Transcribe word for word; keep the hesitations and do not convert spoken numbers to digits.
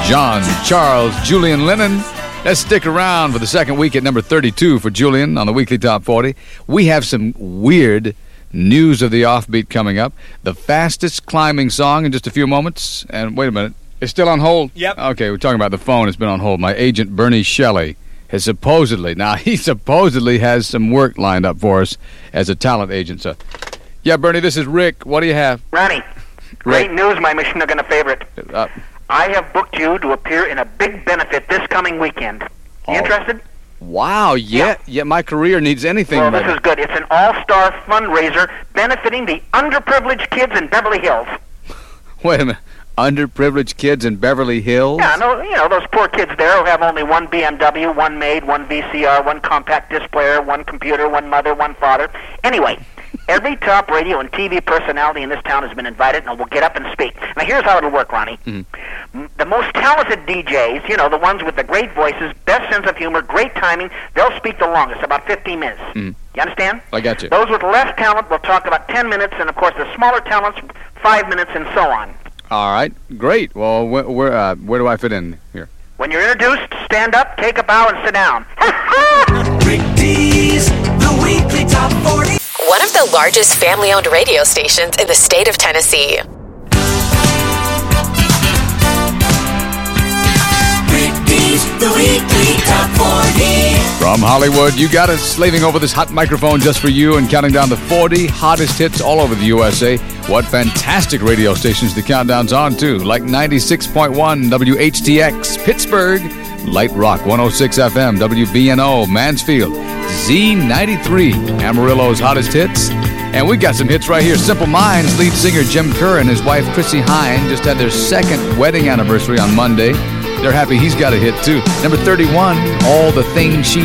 John Charles Julian Lennon. Let's stick around for the second week at number thirty-two for Julian on the Weekly Top forty. We have some weird news of the offbeat coming up. The fastest climbing song in just a few moments. And wait a minute. It's still on hold? Yep. Okay, we're talking about the phone. It's been on hold. My agent, Bernie Shelley, has supposedly, now he supposedly has some work lined up for us as a talent agent. So, yeah, Bernie, this is Rick. What do you have? Ronnie, great news, my Michigan favorite. Uh, I have booked you to appear in a big benefit this coming weekend. You Oh. interested? wow, yeah, yeah, yeah, my career needs anything Well, but... this is good. It's an all-star fundraiser benefiting the underprivileged kids in Beverly Hills. Wait a minute. Underprivileged kids in Beverly Hills? Yeah, no, you know, those poor kids there who have only one B M W, one maid, one V C R, one compact disc player, one computer, one mother, one father. Anyway, every top radio and T V personality in this town has been invited and will get up and speak. Now, here's how it'll work, Ronnie. Mm-hmm. M- The most talented D Js, you know, the ones with the great voices, best sense of humor, great timing, they'll speak the longest, about fifteen minutes. Mm. You understand? I got you. Those with less talent will talk about ten minutes, and, of course, the smaller talents, five minutes, and so on. All right, great. Well, wh- where uh, where do I fit in here? When you're introduced, stand up, take a bow, and sit down. Rick D's, the Weekly Top forty. One of the largest family-owned radio stations in the state of Tennessee. Rick D's, the Weekly Top forty. From Hollywood, you got us slaving over this hot microphone just for you and counting down the forty hottest hits all over the U S A. What fantastic radio stations the countdown's on, too, like ninety-six point one W H T X, Pittsburgh, Light Rock one oh six F M, W B N O, Mansfield, Z ninety-three, Amarillo's hottest hits. And we got some hits right here. Simple Minds lead singer Jim Kerr and his wife Chrissy Hine just had their second wedding anniversary on Monday. They're happy he's got a hit, too. Number thirty-one, All the Things She